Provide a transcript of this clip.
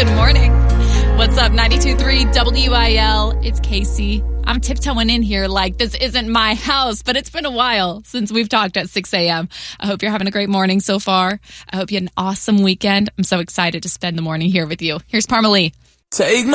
Good morning. What's up, 92.3 WIL? It's Casey. I'm tiptoeing in here like this isn't my house, but it's been a while since we've talked at 6 a.m. I hope you're having a great morning so far. I hope you had an awesome weekend. I'm so excited to spend the morning here with you. Here's Parmalee. Take my